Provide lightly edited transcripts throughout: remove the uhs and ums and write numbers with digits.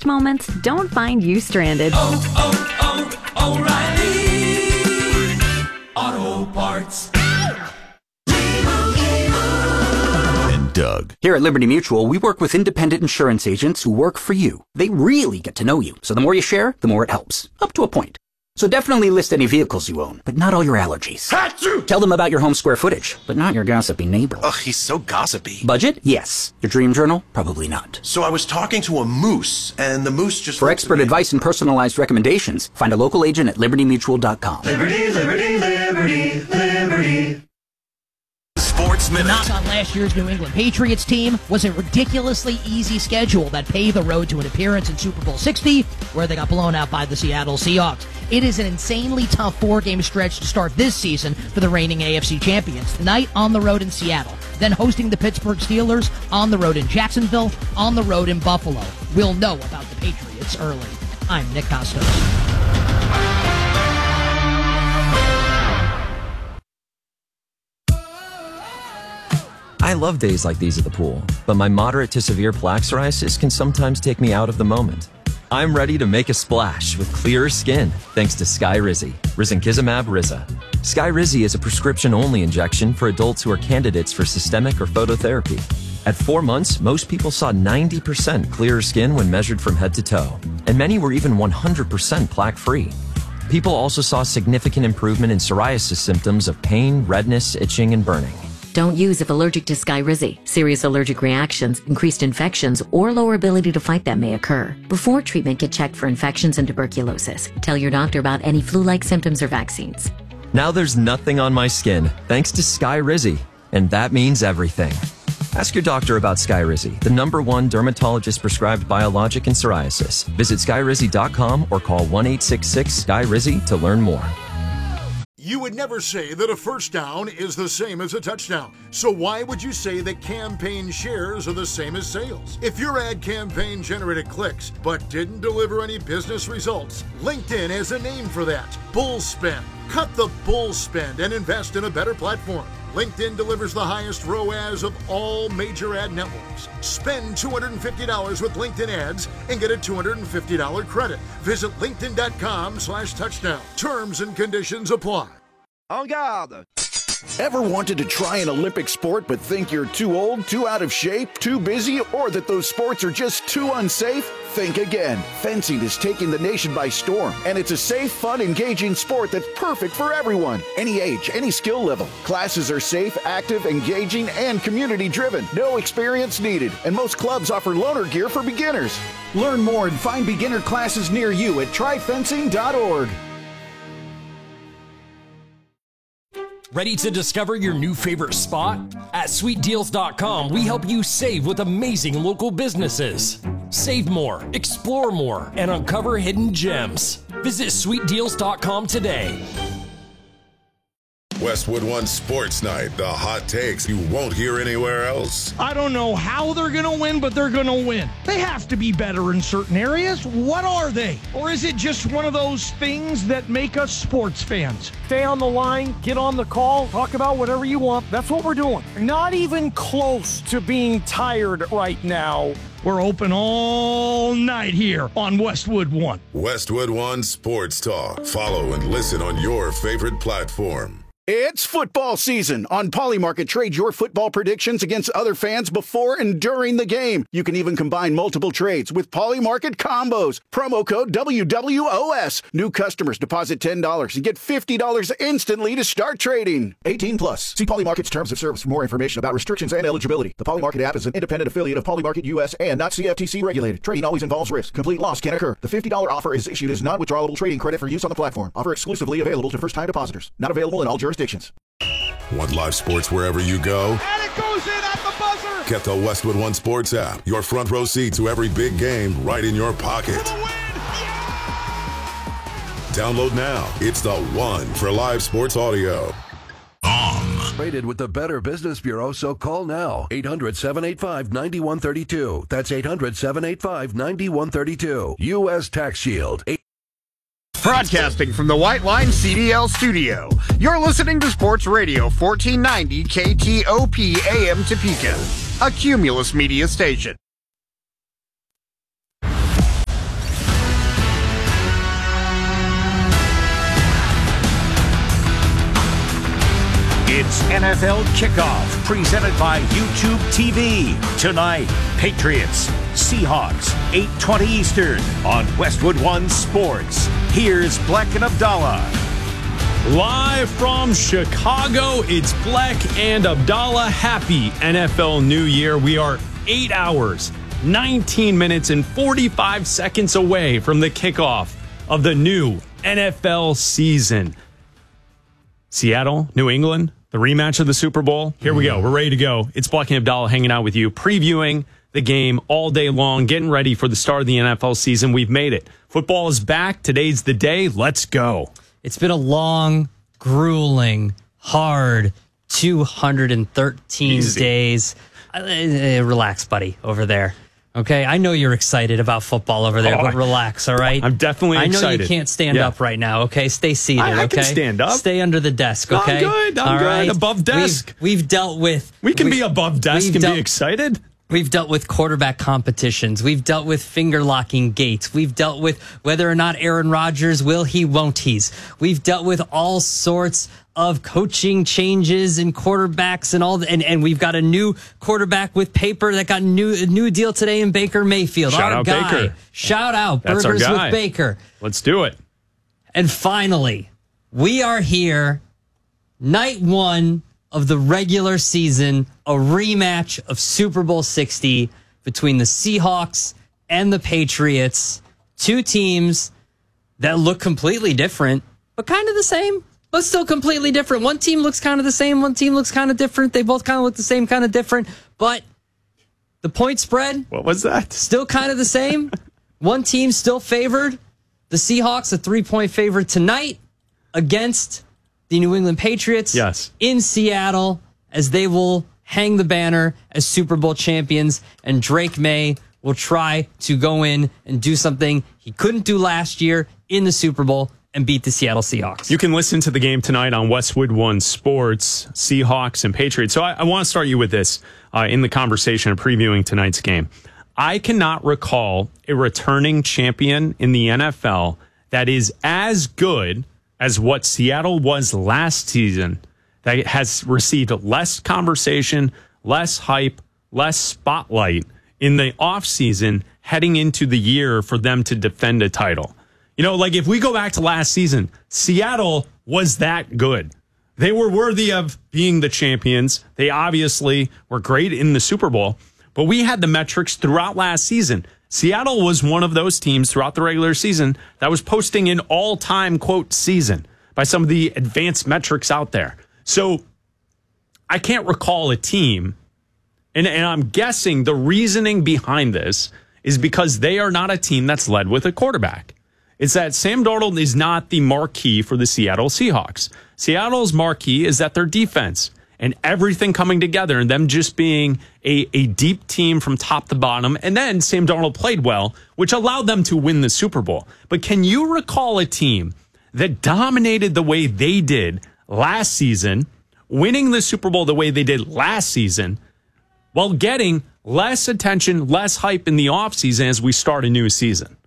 splash moments don't find you stranded. O'Reilly Auto Parts. And Doug. Here at Liberty Mutual, we work with independent insurance agents who work for you. They really get to know you, so the more you share, the more it helps. Up to a point. So definitely list any vehicles you own, but not all your allergies. Achoo! Tell them about your home square footage, but not your gossipy neighbor. Ugh, he's so gossipy. Budget? Yes. Your dream journal? Probably not. So I was talking to a moose, and the moose just... For expert advice and personalized recommendations, find a local agent at libertymutual.com. Liberty, liberty, liberty, liberty. Sports Minute. The knock on last year's New England Patriots team was a ridiculously easy schedule that paved the road to an appearance in Super Bowl 60, where they got blown out by the Seattle Seahawks. It is an insanely tough 4-game stretch to start this season for the reigning AFC champions. Tonight on the road in Seattle, then hosting the Pittsburgh Steelers, on the road in Jacksonville, on the road in Buffalo. We'll know about the Patriots early. I'm Nick Costos. I love days like these at the pool, but my moderate to severe plaque psoriasis can sometimes take me out of the moment. I'm ready to make a splash with clearer skin thanks to Skyrizi, Risankizumab Riza. Skyrizi is a prescription-only injection for adults who are candidates for systemic or phototherapy. At 4 months, most people saw 90% clearer skin when measured from head to toe, and many were even 100% plaque-free. People also saw significant improvement in psoriasis symptoms of pain, redness, itching, and burning. Don't use if allergic to Skyrizi. Serious allergic reactions, increased infections, or lower ability to fight them may occur. Before treatment, get checked for infections and tuberculosis. Tell your doctor about any flu-like symptoms or vaccines. Now there's nothing on my skin thanks to Skyrizi, and that means everything. Ask your doctor about Skyrizi, the #1 dermatologist-prescribed biologic in psoriasis. Visit skyrizi.com or call 1-866-SKYRIZI to learn more. You would never say that a first down is the same as a touchdown. So why would you say that campaign shares are the same as sales? If your ad campaign generated clicks but didn't deliver any business results, LinkedIn has a name for that: bull spend. Cut the bull spend and invest in a better platform. LinkedIn delivers the highest ROAS of all major ad networks. Spend $250 with LinkedIn ads and get a $250 credit. Visit linkedin.com/touchdown. Terms and conditions apply. En garde! Ever wanted to try an Olympic sport but think you're too old, too out of shape, too busy, or that those sports are just too unsafe? Think again. Fencing is taking the nation by storm, and it's a safe, fun, engaging sport that's perfect for everyone. Any age, any skill level. Classes are safe, active, engaging, and community-driven. No experience needed, and most clubs offer loaner gear for beginners. Learn more and find beginner classes near you at tryfencing.org. Ready to discover your new favorite spot? At SweetDeals.com, we help you save with amazing local businesses. Save more, explore more, and uncover hidden gems. Visit SweetDeals.com today. Westwood One Sports Night, the hot takes you won't hear anywhere else. I don't know how they're going to win, but they're going to win. They have to be better in certain areas. What are they? Or is it just one of those things that make us sports fans? Stay on the line, get on the call, talk about whatever you want. That's what we're doing. Not even close to being tired right now. We're open all night here on Westwood One. Westwood One Sports Talk. Follow and listen on your favorite platform. It's football season. On Polymarket, trade your football predictions against other fans before and during the game. You can even combine multiple trades with Polymarket combos. Promo code WWOS. New customers deposit $10 and get $50 instantly to start trading. 18 plus. See Polymarket's terms of service for more information about restrictions and eligibility. The Polymarket app is an independent affiliate of Polymarket US and not CFTC regulated. Trading always involves risk. Complete loss can occur. The $50 offer is issued as non-withdrawable trading credit for use on the platform. Offer exclusively available to first-time depositors. Not available in all jurisdictions. Want live sports wherever you go? And it goes in at the buzzer! Get the Westwood One Sports app. Your front row seat to every big game right in your pocket. Download now. It's the one for live sports audio. Rated with the Better Business Bureau, so call now. 800-785-9132. That's 800-785-9132. U.S. Tax Shield. Broadcasting from the White Line CDL studio, you're listening to Sports Radio 1490 KTOP AM Topeka, a Cumulus media station. It's NFL Kickoff, presented by YouTube TV. Tonight, Patriots, Seahawks, 8:20 Eastern on Westwood One Sports. Here's Bleck and Abdallah. Live from Chicago, it's Bleck and Abdallah. Happy NFL New Year. We are 8 hours, 19 minutes, and 45 seconds away from the kickoff of the new NFL season. Seattle, New England, the rematch of the Super Bowl. Here we go. We're ready to go. It's Bleck and Abdallah hanging out with you, previewing the game all day long, getting ready for the start of the NFL season. We've made it. Football is back. Today's the day. Let's go. It's been a long, grueling, hard 213 days. Relax, buddy, over there. Okay, I know you're excited about football over there, but relax, all right? I'm definitely excited. I know you can't stand up right now, okay? Stay seated, okay? I can stand up. Stay under the desk, okay? I'm good. Right? Above desk. We've dealt with... We can be above desk and be excited. We've dealt with quarterback competitions. We've dealt with finger-locking gates. We've dealt with whether or not Aaron Rodgers will he, won't he's. We've dealt with all sorts of coaching changes and quarterbacks and all, and we've got a new quarterback with paper that got a new deal today in Baker Mayfield. Shout out Baker. Shout out That's Burgers our guy. with Baker. Let's do it. And finally, we are here, night one of the regular season, a rematch of Super Bowl 60 between the Seahawks and the Patriots. Two teams that look completely different, but kind of the same, but still completely different. One team looks kind of the same, one team looks kind of different. They both kind of look the same, kind of different, but the point spread... What was that? Still kind of the same. One team still favored. The Seahawks, a 3-point favorite tonight against the New England Patriots in Seattle, as they will hang the banner as Super Bowl champions, and Drake May will try to go in and do something he couldn't do last year in the Super Bowl and beat the Seattle Seahawks. You can listen to the game tonight on Westwood One Sports, Seahawks and Patriots. So I want to start you with this in the conversation of previewing tonight's game. I cannot recall a returning champion in the NFL that is as good as what Seattle was last season, that has received less conversation, less hype, less spotlight in the offseason heading into the year for them to defend a title. You know, like if we go back to last season, Seattle was that good. They were worthy of being the champions. They obviously were great in the Super Bowl, but we had the metrics throughout last season. Seattle was one of those teams throughout the regular season that was posting an all-time, quote, season by some of the advanced metrics out there. So I can't recall a team, and I'm guessing the reasoning behind this is because they are not a team that's led with a quarterback. It's that Sam Darnold is not the marquee for the Seattle Seahawks. Seattle's marquee is that their defense and everything coming together and them just being a deep team from top to bottom. And then Sam Darnold played well, which allowed them to win the Super Bowl. But can you recall a team that dominated the way they did last season, winning the Super Bowl the way they did last season, while getting less attention, less hype in the offseason as we start a new season?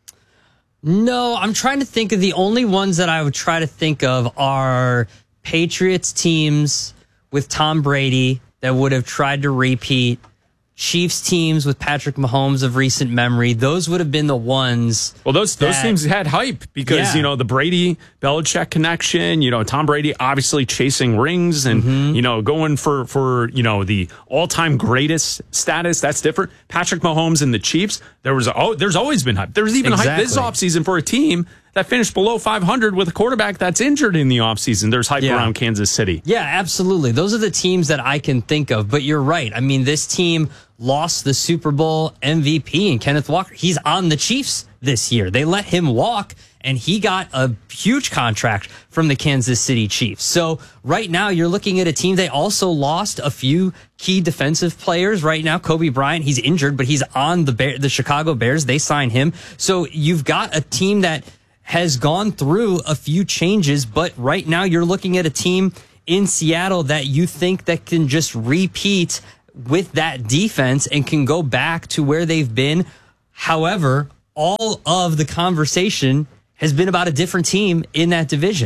No, I'm trying to think of the only ones that I would try to think of are Patriots teams with Tom Brady that would have tried to repeat, Chiefs teams with Patrick Mahomes of recent memory. Those would have been the ones. Well, those teams had hype because, you know, the Brady-Belichick connection, you know, Tom Brady obviously chasing rings and, you know, going for, you know, the all-time greatest status. That's different. Patrick Mahomes and the Chiefs, there's always been hype. There's even hype this offseason for a team that finished below 500 with a quarterback that's injured in the offseason. There's hype around Kansas City. Yeah, absolutely. Those are the teams that I can think of. But you're right. I mean, this team lost the Super Bowl MVP in Kenneth Walker. He's on the Chiefs this year. They let him walk, and he got a huge contract from the Kansas City Chiefs. So right now, you're looking at a team. They also lost a few key defensive players right now. Kobe Bryant, he's injured, but he's on the Chicago Bears. They signed him. So you've got a team that has gone through a few changes, but right now you're looking at a team in Seattle that you think that can just repeat with that defense and can go back to where they've been. However, all of the conversation has been about a different team in that division.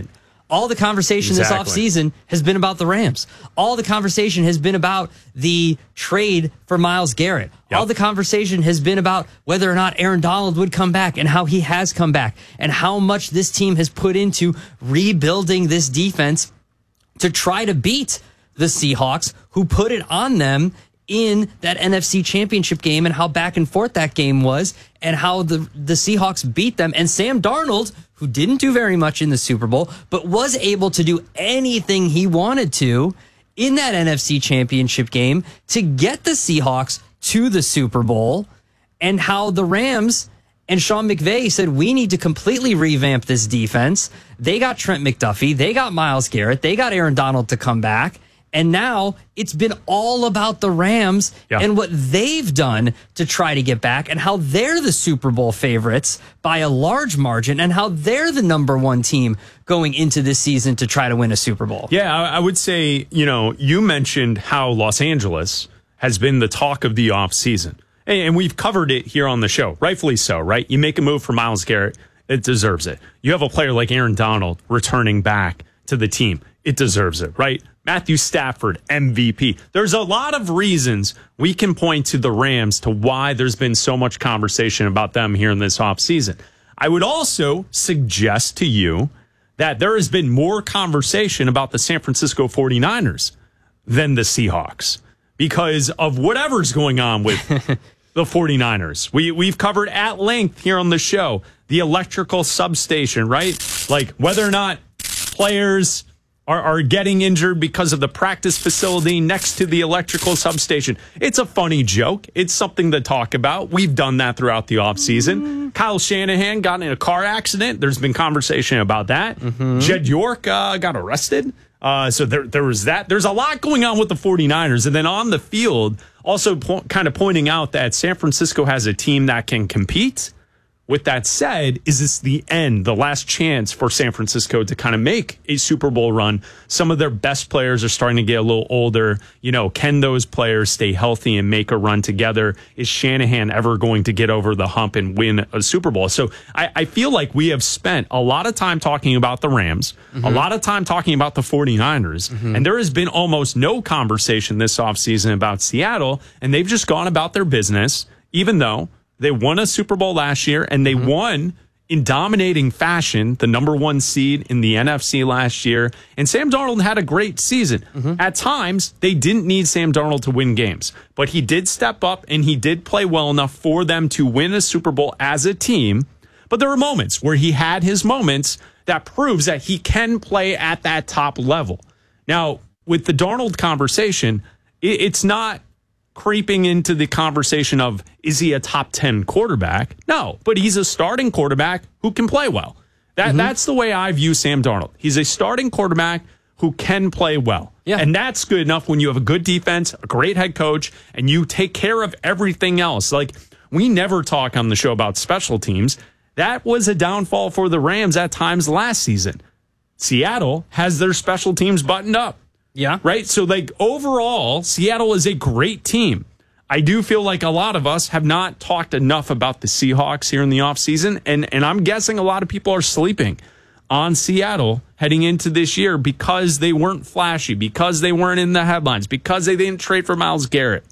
All the conversation this offseason has been about the Rams. All the conversation has been about the trade for Myles Garrett. Yep. All the conversation has been about whether or not Aaron Donald would come back and how he has come back and how much this team has put into rebuilding this defense to try to beat the Seahawks, who put it on them in that NFC Championship game, and how back and forth that game was, and how the Seahawks beat them. And Sam Darnold, who didn't do very much in the Super Bowl, but was able to do anything he wanted to in that NFC Championship game to get the Seahawks to the Super Bowl, and how the Rams and Sean McVay said, we need to completely revamp this defense. They got Trent McDuffie. They got Myles Garrett. They got Aaron Donald to come back. And now it's been all about the Rams and what they've done to try to get back, and how they're the Super Bowl favorites by a large margin, and how they're the number one team going into this season to try to win a Super Bowl. Yeah, I would say, you mentioned how Los Angeles has been the talk of the offseason. And we've covered it here on the show, rightfully so, right? You make a move for Myles Garrett, it deserves it. You have a player like Aaron Donald returning back to the team, it deserves it, right? Matthew Stafford, MVP. There's a lot of reasons we can point to the Rams to why there's been so much conversation about them here in this offseason. I would also suggest to you that there has been more conversation about the San Francisco 49ers than the Seahawks because of whatever's going on with the 49ers. We've covered at length here on the show the electrical substation, right? Like whether or not players are getting injured because of the practice facility next to the electrical substation. It's a funny joke. It's something to talk about. We've done that throughout the offseason. Kyle Shanahan got in a car accident. There's been conversation about that. Jed York got arrested. So there was that. There's a lot going on with the 49ers. And then on the field, also kind of pointing out that San Francisco has a team that can compete. With that said, is this the end, the last chance for San Francisco to kind of make a Super Bowl run? Some of their best players are starting to get a little older. Can those players stay healthy and make a run together? Is Shanahan ever going to get over the hump and win a Super Bowl? So I feel like we have spent a lot of time talking about the Rams, a lot of time talking about the 49ers, and there has been almost no conversation this offseason about Seattle, and they've just gone about their business, even though they won a Super Bowl last year, and they won in dominating fashion, the number one seed in the NFC last year. And Sam Darnold had a great season. At times, they didn't need Sam Darnold to win games, but he did step up and he did play well enough for them to win a Super Bowl as a team. But there were moments where he had his moments that proves that he can play at that top level. Now, with the Darnold conversation, it's not creeping into the conversation of, is he a top 10 quarterback? No, but he's a starting quarterback who can play well. That's the way I view Sam Darnold. He's a starting quarterback who can play well. Yeah. And that's good enough when you have a good defense, a great head coach, and you take care of everything else. Like, we never talk on the show about special teams. That was a downfall for the Rams at times last season. Seattle has their special teams buttoned up. Yeah. Right? So, overall, Seattle is a great team. I do feel like a lot of us have not talked enough about the Seahawks here in the offseason, and I'm guessing a lot of people are sleeping on Seattle heading into this year because they weren't flashy, because they weren't in the headlines, because they didn't trade for Myles Garrett.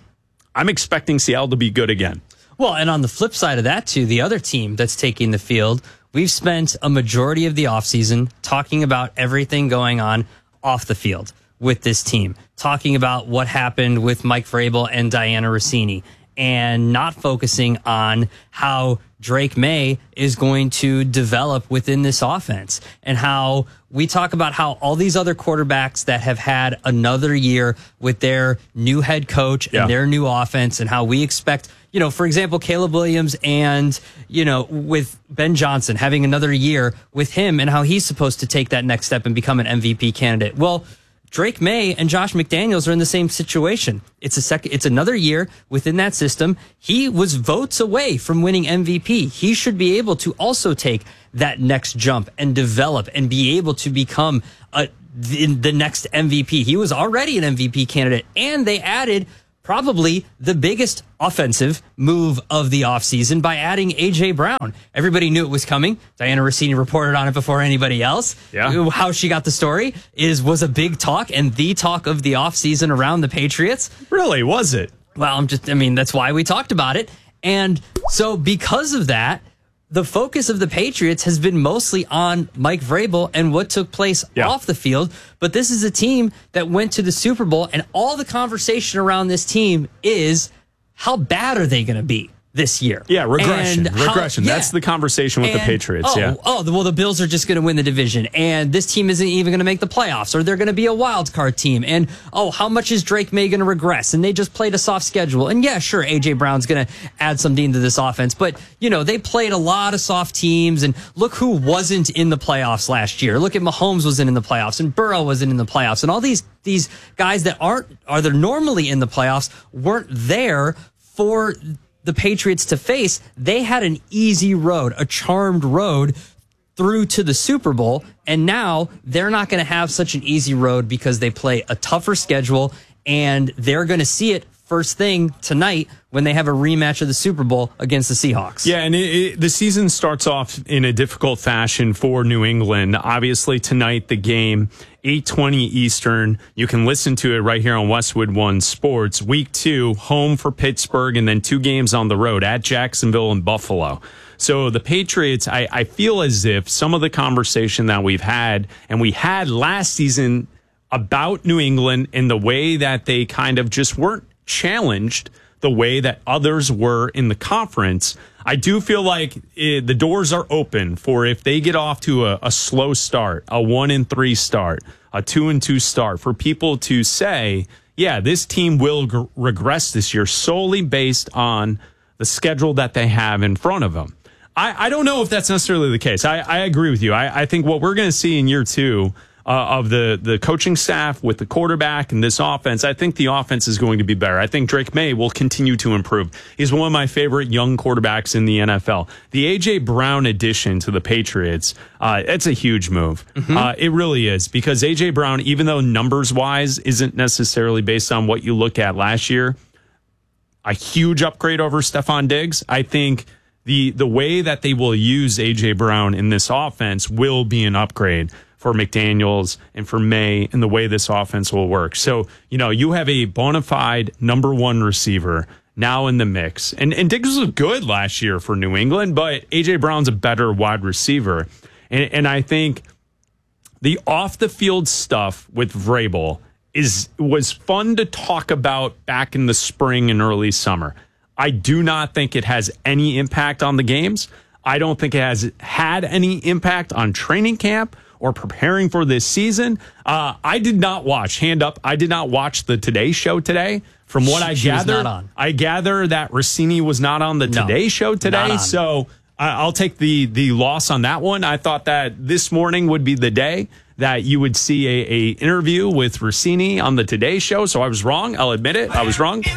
I'm expecting Seattle to be good again. Well, and on the flip side of that, too, the other team that's taking the field, we've spent a majority of the offseason talking about everything going on off the field with this team, talking about what happened with Mike Vrabel and Diana Rossini, and not focusing on how Drake May is going to develop within this offense, and how we talk about how all these other quarterbacks that have had another year with their new head coach and their new offense, and how we expect, for example, Caleb Williams and, with Ben Johnson having another year with him, and how he's supposed to take that next step and become an MVP candidate. Well, Drake May and Josh McDaniels are in the same situation. It's another year within that system. He was votes away from winning MVP. He should be able to also take that next jump and develop and be able to become the next MVP. He was already an MVP candidate, and they added probably the biggest offensive move of the offseason by adding A.J. Brown. Everybody knew it was coming. Diana Rossini reported on it before anybody else. Yeah. How she got the story was a big talk and the talk of the offseason around the Patriots. Really, was it? Well, that's why we talked about it. And so because of that, the focus of the Patriots has been mostly on Mike Vrabel and what took place off the field. But this is a team that went to the Super Bowl, and all the conversation around this team is how bad are they going to be this year? Yeah, regression. And Regression. That's the conversation with the Patriots. Well, the Bills are just going to win the division, and this team isn't even going to make the playoffs, or they're going to be a wild card team. And how much is Drake May going to regress? And they just played a soft schedule. And yeah, sure, A.J. Brown's going to add something into this offense, but they played a lot of soft teams. And look who wasn't in the playoffs last year. Look at Mahomes wasn't in the playoffs, and Burrow wasn't in the playoffs, and all these guys that they're normally in the playoffs weren't there for the Patriots to face. They had an easy road, a charmed road through to the Super Bowl, and now they're not going to have such an easy road because they play a tougher schedule, and they're going to see it first thing tonight when they have a rematch of the Super Bowl against the Seahawks. Yeah, and the season starts off in a difficult fashion for New England. Obviously, tonight, the game, 8:20 Eastern. You can listen to it right here on Westwood One Sports. Week 2, home for Pittsburgh, and then 2 games on the road at Jacksonville and Buffalo. So the Patriots, I feel as if some of the conversation that we've had, and we had last season about New England and the way that they kind of just weren't challenged the way that others were in the conference, I do feel like the doors are open for if they get off to a slow start, a 1-3 start, a 2-2 start, for people to say, yeah, this team will regress this year solely based on the schedule that they have in front of them. I don't know if that's necessarily the case. I agree with you. I think what we're going to see in year 2 of the coaching staff with the quarterback and this offense, I think the offense is going to be better. I think Drake May will continue to improve. He's one of my favorite young quarterbacks in the NFL. The A.J. Brown addition to the Patriots, it's a huge move. Mm-hmm. It really is, because A.J. Brown, even though numbers-wise isn't necessarily based on what you look at last year, a huge upgrade over Stephon Diggs. I think the way that they will use A.J. Brown in this offense will be an upgrade for McDaniels and for May and the way this offense will work. So, you have a bona fide number 1 receiver now in the mix. And Diggs was good last year for New England, but A.J. Brown's a better wide receiver. And I think the off-the-field stuff with Vrabel was fun to talk about back in the spring and early summer. I do not think it has any impact on the games. I don't think it has had any impact on training camp or preparing for this season. I did not watch, hand up, I did not watch the Today Show today. From what I gather, I gather that Rossini was not on the Today Show today. So I'll take the loss on that one. I thought that this morning would be the day that you would see a interview with Rossini on the Today Show. So I was wrong. I'll admit it. I was wrong.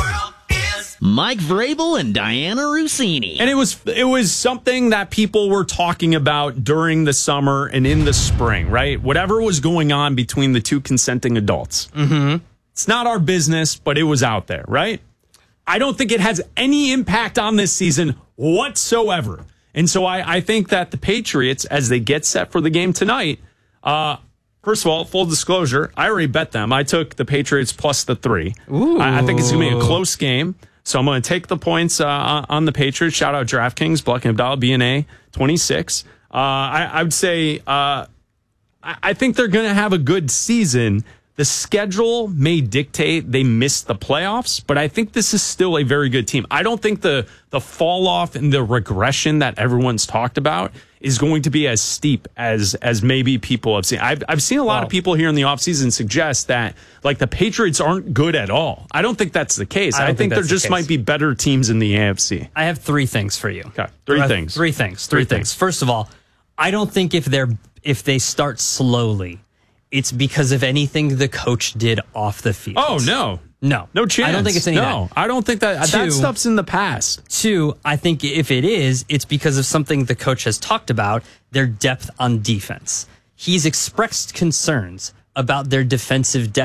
Mike Vrabel and Diana Rossini. And it was something that people were talking about during the summer and in the spring, right? Whatever was going on between the 2 consenting adults. Mm-hmm. It's not our business, but it was out there, right? I don't think it has any impact on this season whatsoever. And so I think that the Patriots, as they get set for the game tonight, first of all, full disclosure, I already bet them. I took the Patriots plus the 3. I think it's going to be a close game. So I'm going to take the points on the Patriots. Shout out DraftKings, Black and Abdallah, BNA 26. I would say I think they're going to have a good season. The schedule may dictate they miss the playoffs, but I think this is still a very good team. I don't think the fall off and the regression that everyone's talked about is going to be as steep as maybe people have seen. I've seen a lot of people here in the offseason suggest that like the Patriots aren't good at all. I don't think that's the case. I think there just might be better teams in the AFC. I have 3 things for you. Okay, three things. Three things. First of all, I don't think if they start slowly, it's because of anything the coach did off the field. Oh, no. No chance. I don't think it's any of that. I don't think that stuff's in the past. 2, I think if it is, it's because of something the coach has talked about, their depth on defense. He's expressed concerns about their defensive depth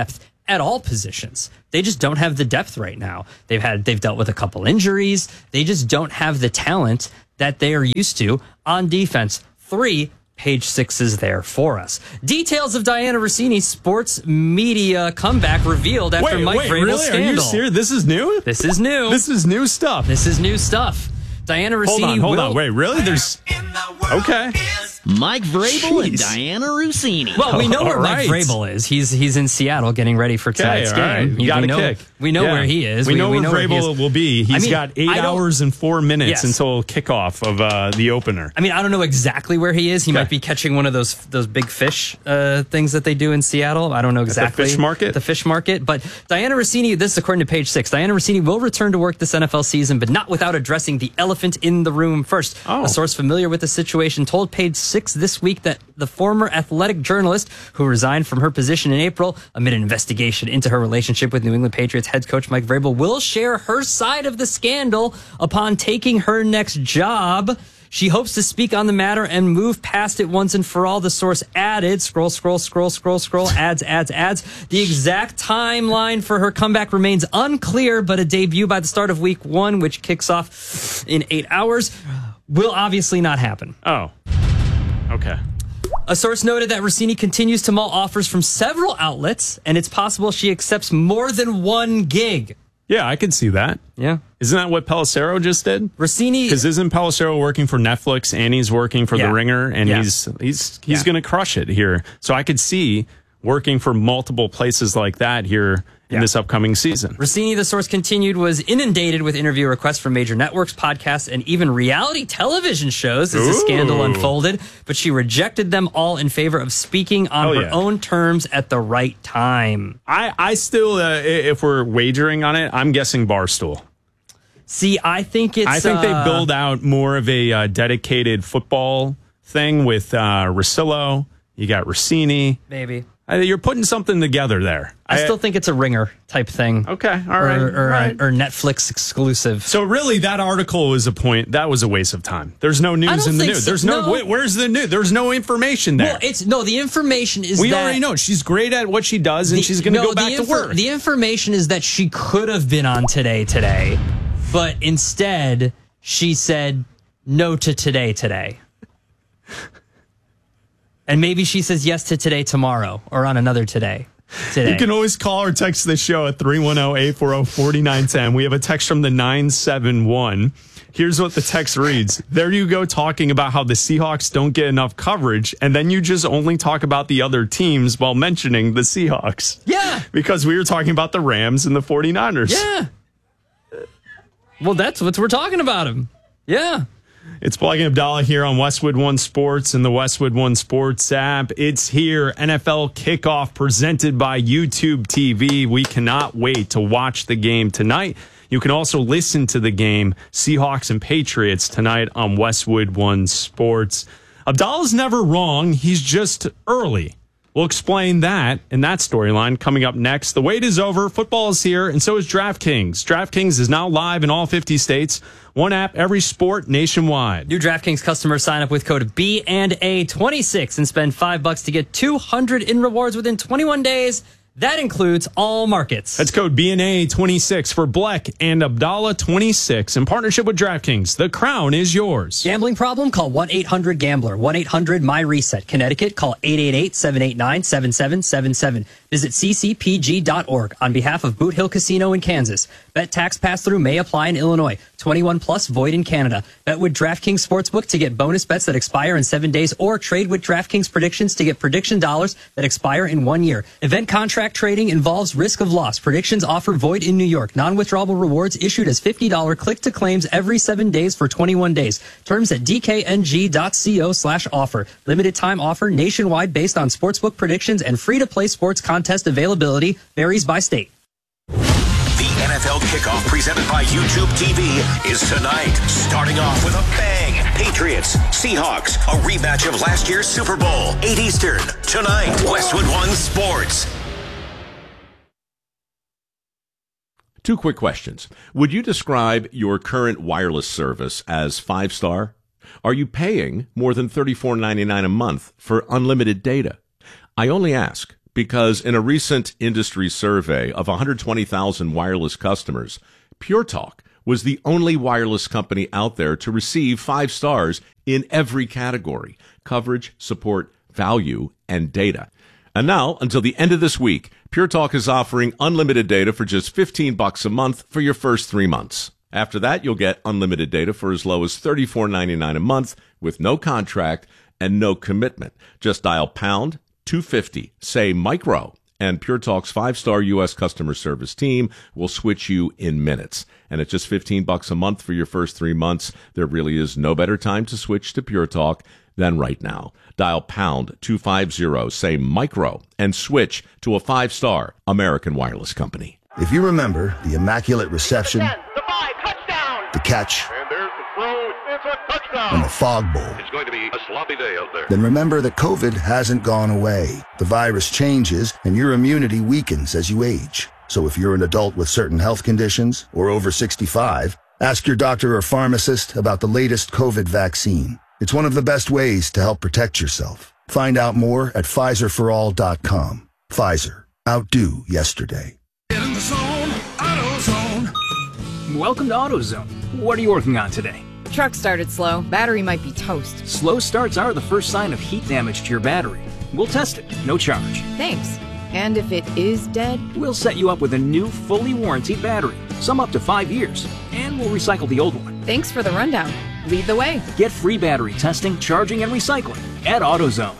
at all positions. They just don't have the depth right now. They've dealt with a couple injuries. They just don't have the talent that they are used to on defense. 3, page 6 is there for us. Details of Diana Rossini's sports media comeback revealed after Mike Vrabel's really? scandal. Are you serious? This is new? This is new. This is new stuff. This is new stuff. Diana Rossini Hold on. Wait, really? There's... Okay. Mike Vrabel and Diana Rossini. Well, we know where Mike Vrabel is. He's in Seattle getting ready for tonight's game. Right. You got a kick. We know where he is. We know where Vrabel will be. He's got 8 hours and 4 minutes until kickoff of the opener. I mean, I don't know exactly where he is. He might be catching one of those big fish things that they do in Seattle. I don't know exactly. At the fish market? The fish market. But Diana Rossini, this is according to page 6, Diana Rossini will return to work this NFL season, but not without addressing the elephant in the room first. A source familiar with the situation told page 6 this week that the former athletic journalist who resigned from her position in April amid an investigation into her relationship with New England Patriots head coach Mike Vrabel will share her side of the scandal upon taking her next job. She hopes to speak on the matter and move past it once and for all, the source added. Scroll, ads. The exact timeline for her comeback remains unclear, but a debut by the start of week 1, which kicks off in 8 hours, will obviously not happen. Oh, okay. A source noted that Rossini continues to mull offers from several outlets, and it's possible she accepts more than one gig. Yeah, I could see that. Yeah. Isn't that what Pelissero just did? Rossini... Because isn't Pelissero working for Netflix and he's working for The Ringer, and he's going to crush it here. So I could see working for multiple places like that here in this upcoming season. Rossini, the source continued, was inundated with interview requests from major networks, podcasts, and even reality television shows as the scandal unfolded, but she rejected them all in favor of speaking on her own terms at the right time. I still, if we're wagering on it, I'm guessing Barstool. See, I think they build out more of a dedicated football thing with Russillo. You got Rossini. Maybe. You're putting something together there. I still think it's a Ringer type thing. Okay, all right. Or Netflix exclusive. So really, that article was that was a waste of time. There's no news in the news. There's where's the news? There's no information there. Well, the information is we already know she's great at what she does, and she's going to go back to work. The information is that she could have been on today, but instead she said no to today. And maybe she says yes to today tomorrow or on another today. You can always call or text the show at 310-840-4910. We have a text from the 971. Here's what the text reads. There you go, talking about how the Seahawks don't get enough coverage, and then you just only talk about the other teams while mentioning the Seahawks. Yeah. Because we were talking about the Rams and the 49ers. Yeah. Well, that's what we're talking about him. Yeah. It's Black and Abdallah here on Westwood One Sports and the Westwood One Sports app. It's here, NFL Kickoff presented by YouTube TV. We cannot wait to watch the game tonight. You can also listen to the game, Seahawks and Patriots, tonight on Westwood One Sports. Abdallah's never wrong. He's just early. We'll explain that in that storyline coming up next. The wait is over. Football is here, and so is DraftKings. DraftKings is now live in all 50 states. One app, every sport nationwide. New DraftKings customers sign up with code B&A26 and spend $5 to get $200 in rewards within 21 days. That includes all markets. That's code BNA26 for Bleck and Abdallah 26 in partnership with DraftKings. The crown is yours. Gambling problem? Call 1-800-GAMBLER. 1-800-MY-RESET. Connecticut, call 888-789-7777. Visit ccpg.org on behalf of Boot Hill Casino in Kansas. Bet tax pass-through may apply in Illinois. 21 plus, void in Canada. Bet with DraftKings Sportsbook to get bonus bets that expire in 7 days, or trade with DraftKings Predictions to get prediction dollars that expire in 1 year. Event contract trading involves risk of loss. Predictions offer void in New York. Non-withdrawable rewards issued as $50 click-to-claims every 7 days for 21 days. Terms at dkng.co/offer. Limited time offer nationwide based on sportsbook predictions and free-to-play sports contest availability varies by state. The NFL Kickoff presented by YouTube TV is tonight, starting off with a bang. Patriots, Seahawks, a rematch of last year's Super Bowl, 8 Eastern, tonight, Westwood One Sports. 2 quick questions. Would you describe your current wireless service as 5-star? Are you paying more than $34.99 a month for unlimited data? I only ask because in a recent industry survey of 120,000 wireless customers, Pure Talk was the only wireless company out there to receive 5 stars in every category: coverage, support, value, and data. And now, until the end of this week, Pure Talk is offering unlimited data for just $15 a month for your first 3 months. After that, you'll get unlimited data for as low as $34.99 a month with no contract and no commitment. Just dial pound 250, say micro, and Pure Talk's 5-star U.S. customer service team will switch you in minutes. And at just $15 a month for your first 3 months, there really is no better time to switch to Pure Talk than right now. Dial pound 250, say micro, and switch to a 5-star American wireless company. If you remember the immaculate reception, the catch, and the fog bowl, It's going to be a sloppy day out there. then remember that COVID hasn't gone away. The virus changes and your immunity weakens as you age. So if you're an adult with certain health conditions or over 65, ask your doctor or pharmacist about the latest COVID vaccine. It's one of the best ways to help protect yourself. Find out more at PfizerForAll.com. Pfizer. Outdo yesterday. In the zone, AutoZone. Welcome to AutoZone. What are you working on today? Truck started slow. Battery might be toast. Slow starts are the first sign of heat damage to your battery. We'll test it, no charge. Thanks. And if it is dead? We'll set you up with a new, fully warranted battery, some up to 5 years, and we'll recycle the old one. Thanks for the rundown. Lead the way. Get free battery testing, charging, and recycling at AutoZone.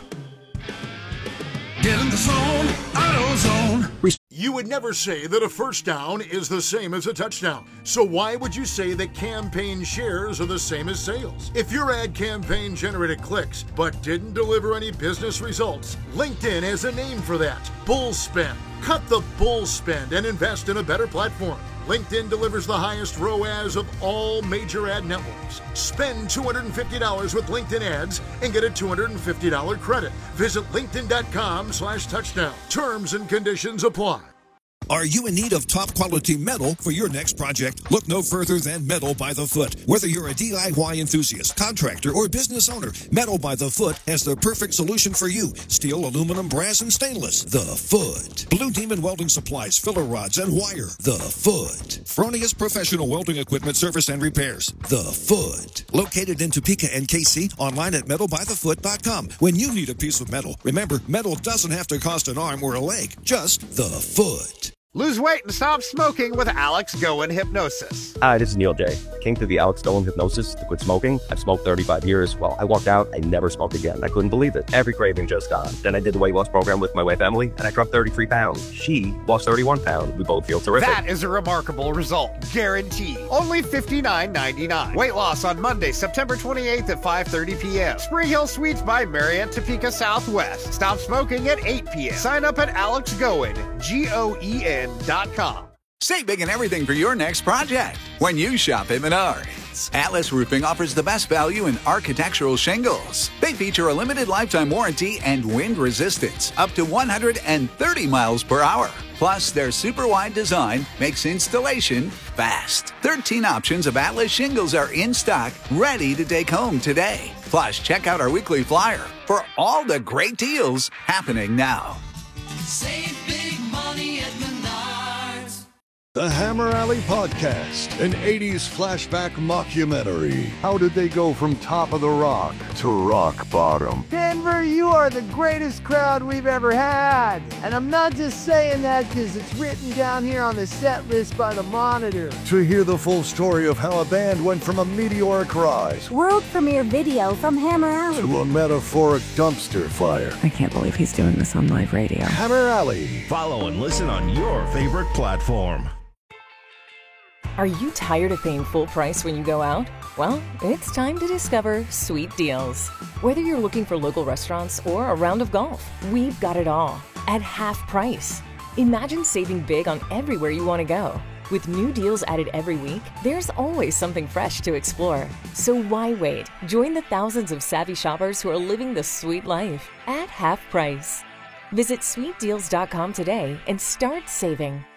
Get in the zone, AutoZone. You would never say that a first down is the same as a touchdown. So why would you say that campaign shares are the same as sales? If your ad campaign generated clicks but didn't deliver any business results, LinkedIn has a name for that: bull spend. Cut the bull spend and invest in a better platform. LinkedIn delivers the highest ROAS of all major ad networks. Spend $250 with LinkedIn ads and get a $250 credit. Visit linkedin.com/touchdown. Terms and conditions apply. Are you in need of top quality metal for your next project? Look no further than Metal by the Foot. Whether you're a DIY enthusiast, contractor, or business owner, Metal by the Foot has the perfect solution for you. Steel, aluminum, brass, and stainless. The Foot. Blue Demon Welding Supplies, filler rods, and wire. The Foot. Fronius Professional Welding Equipment Service and Repairs. The Foot. Located in Topeka and KC, online at metalbythefoot.com. When you need a piece of metal, remember, metal doesn't have to cost an arm or a leg, just the Foot. Lose weight and stop smoking with Alex Goen Hypnosis. Hi, this is Neil J. Came through the Alex Goen Hypnosis to quit smoking. I've smoked 35 years. Well, I walked out, I never smoked again. I couldn't believe it. Every craving just gone. Then I did the weight loss program with my wife, Emily, and I dropped 33 pounds. She lost 31 pounds. We both feel terrific. That is a remarkable result. Guaranteed. Only $59.99. Weight loss on Monday, September 28th at 5:30 p.m. Spring Hill Suites by Marriott, Topeka Southwest. Stop smoking at 8 p.m. Sign up at AlexGoen, GOEN.com. Save big and everything for your next project when you shop at Menards. Atlas Roofing offers the best value in architectural shingles. They feature a limited lifetime warranty and wind resistance up to 130 miles per hour. Plus, their super wide design makes installation fast. 13 options of Atlas shingles are in stock, ready to take home today. Plus, check out our weekly flyer for all the great deals happening now. Save big money at Menards. The Hammer Alley Podcast, an 80s flashback mockumentary. How did they go from top of the rock to rock bottom? Denver, you are the greatest crowd we've ever had. And I'm not just saying that because it's written down here on the set list by the Monitor. To hear the full story of how a band went from a meteoric rise World premiere video from Hammer Alley to a metaphoric dumpster fire. I can't believe he's doing this on live radio. Hammer Alley. Follow and listen on your favorite platform. Are you tired of paying full price when you go out? Well, it's time to discover Sweet Deals. Whether you're looking for local restaurants or a round of golf, we've got it all at half price. Imagine saving big on everywhere you want to go. With new deals added every week, there's always something fresh to explore. So why wait? Join the thousands of savvy shoppers who are living the sweet life at half price. Visit sweetdeals.com today and start saving.